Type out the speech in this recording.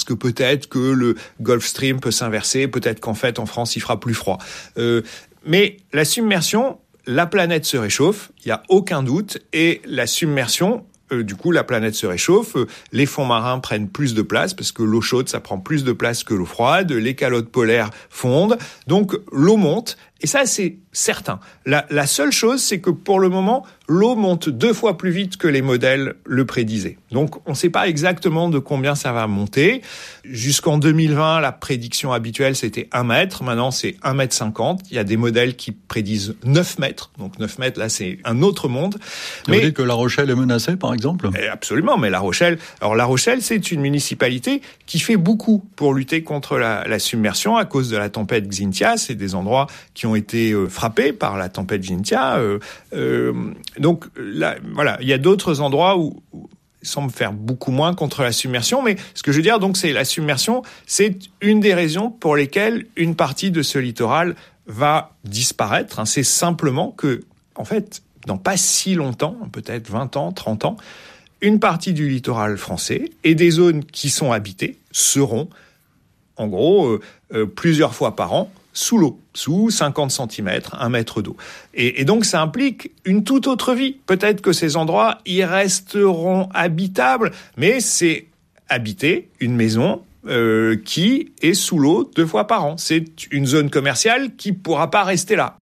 parce que peut-être que le Gulf Stream peut s'inverser, peut-être qu'en fait en France il fera plus froid. Mais la submersion, la planète se réchauffe, il n'y a aucun doute, et la submersion, du coup, la planète se réchauffe, les fonds marins prennent plus de place, parce que l'eau chaude, ça prend plus de place que l'eau froide, les calottes polaires fondent, donc l'eau monte, et ça, c'est certain. La seule chose, c'est que pour le moment, l'eau monte 2 fois plus vite que les modèles le prédisaient. Donc, on ne sait pas exactement de combien ça va monter. Jusqu'en 2020, la prédiction habituelle, c'était 1 mètre. Maintenant, c'est 1,50 mètre. Il y a des modèles qui prédisent 9 mètres. Donc, 9 mètres, là, c'est un autre monde. Vous dites que La Rochelle est menacée, par exemple ? Absolument, mais La Rochelle, c'est une municipalité qui fait beaucoup pour lutter contre la submersion à cause de la tempête Xynthia. C'est des endroits qui ont été frappés par la tempête Xynthia. Donc là, voilà, il y a d'autres endroits où il semble faire beaucoup moins contre la submersion, mais ce que je veux dire, donc, c'est la submersion, c'est une des raisons pour lesquelles une partie de ce littoral va disparaître. C'est simplement que, en fait, dans pas si longtemps, peut-être 20 ans, 30 ans, une partie du littoral français et des zones qui sont habitées seront, en gros, plusieurs fois par an, sous l'eau, sous 50 cm, 1 mètre d'eau. Et donc, ça implique une toute autre vie. Peut-être que ces endroits, ils resteront habitables, mais c'est habiter une maison qui est sous l'eau 2 fois par an. C'est une zone commerciale qui pourra pas rester là.